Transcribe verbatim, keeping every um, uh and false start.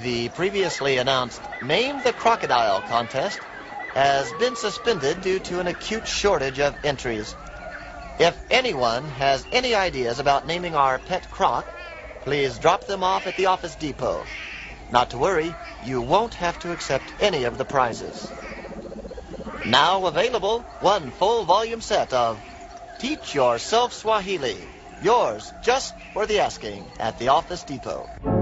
The previously announced Name the Crocodile contest has been suspended due to an acute shortage of entries. If anyone has any ideas about naming our pet croc, please drop them off at the office depot. Not to worry, you won't have to accept any of the prizes. Now available, one full volume set of Teach Yourself Swahili. Yours just for the asking at the office depot.